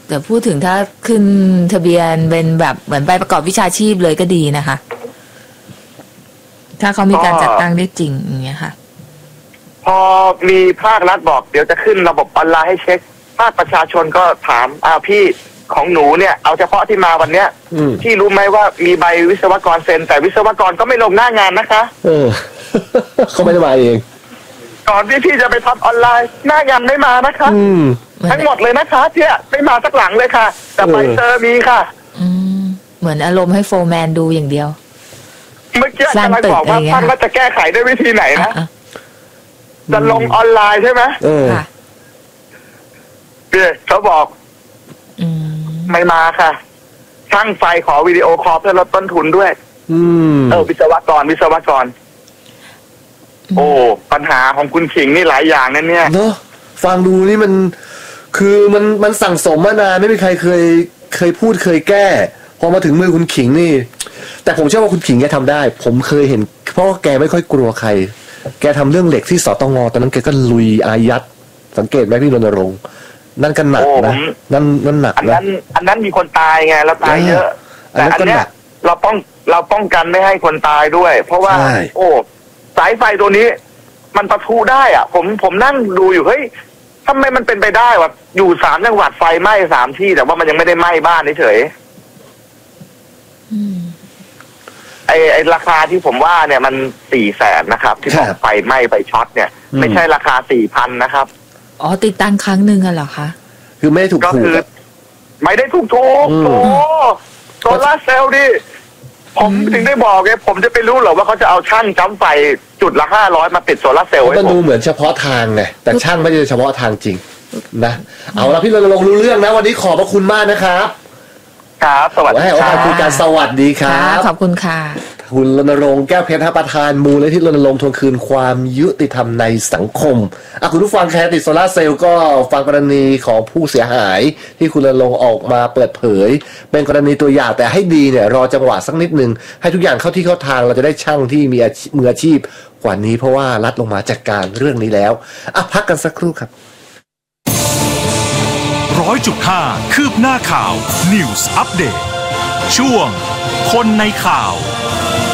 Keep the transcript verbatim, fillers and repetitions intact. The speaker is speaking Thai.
แต่พูดถึงถ้าขึ้นทะเบียนเป็นแบบเหมือนใบประกอบวิชาชีพเลยก็ดีนะคะถ้าเขามีการจัดตั้งได้จริงอย่างเงี้ยค่ะพอมีภาครัฐบอกเดี๋ยวจะขึ้นระบบออนไลน์ให้เช็คภาคประชาชนก็ถามอ้าวพี่ของหนูเนี่ยเอาเฉพาะที่มาวันเนี้ยพี่รู้ไหมว่ามีใบวิศวกรเซ็นแต่วิศวกรก็ไม่ลงหน้างานนะคะเออเขาไม่ได้มาเองก่อนที่พี่จะไปทำออนไลน์หน้างานไม่มานะคะทั้งหมดเลยนะคะเที่ยไม่มาสักหลังเลยค่ะแต่ใบเซอร์มีค่ะเหมือนอารมณ์ให้โฟร์แมนดูอย่างเดียวเมื่อกี้กำลังบอกว่าท่านว่าจะแก้ไขด้วยวิธีไหนนะจะลงออนไลน์ใช่ไหมเออเพี่เขาบอกไม่มาค่ะช่างไฟขอวิดีโอคอลเพื่อลดต้นทุนด้วยเออวิศวกรวิศวกรโอ้ปัญหาของคุณขิงนี่หลายอย่างนั่นเนี่ยเนาะฟังดูนี่มันคือมันมันสั่งสมมานานไม่มีใครเคยเคยพูดเคยแก้พอมาถึงมือคุณขิงนี่แต่ผมเชื่อว่าคุณขิงแกทำได้ผมเคยเห็นเพราะแกไม่ค่อยกลัวใครแกทำเรื่องเหล็กที่สตงตอนนั้นแกก็ลุยอายัดสังเกตไหมพี่รณรงค์นั่นก็หนักนะนั่นนั่นหนักนะอันนั้นอันนั้นมีคนตายไงแล้วตายเยอะแต่อันเนี้ยเราป้องเราป้องกันไม่ให้คนตายด้วยเพราะว่าโอ้สายไฟตัวนี้มันปะทุได้อ่ะผมผมนั่งดูอยู่เฮ้ยทำไมมันเป็นไปได้วะอยู่สามจังหวัดไฟไหม้สามที่แต่ว่ามันยังไม่ได้ไหม้บ้านเฉยไอไอราคาที่ผมว่าเนี่ยมันสี่แสนนะครับที่บอกไฟไหม้ไฟช็อตเนี่ยไม่ใช่ราคาสี่พันนะครับอ๋อติดตั้งครั้งหนึ่งอะเหรอคะคือไม่ได้ถูกก็คือไม่ได้ถูกถูกโอ้โซลาร์เซลล์ดิผมถึงได้บอกไงผมจะไปรู้หรอว่าเขาจะเอาช่างจ้ำไฟจุดละห้าร้อยมาติดโซลาร์เซลล์ให้ผมมันดูเหมือนเฉพาะทางไงแต่ช่างไม่ได้เฉพาะทางจริงนะเอาละพี่รณรงค์รู้เรื่องนะวันนี้ขอบพระคุณมากนะครับครับสวัสดีครับให้โอกาสคุยกันสวัสดีครับขอบคุณค่ะคุณรณรงค์แก้วเพชรประธานมูลนิธิรณรงค์ทวงคืนความยุติธรรมในสังคมอ่ะคุณผู้ฟังแคร์ติดโซลาร์เซลล์ก็ฟังกรณีของผู้เสียหายที่คุณรณรงค์ออกมาเปิดเผยเป็นกรณีตัวอย่างแต่ให้ดีเนี่ยรอจังหวะสักนิดนึงให้ทุกอย่างเข้าที่เข้าทางเราจะได้ช่างที่มีมืออาชีพกว่านี้เพราะว่ารัฐลงมาจัดการเรื่องนี้แล้วอ่ะพักกันสักครู่ครับร้อยจุดห้าคืบหน้าข่าว News Update ช่วงคนในข่าว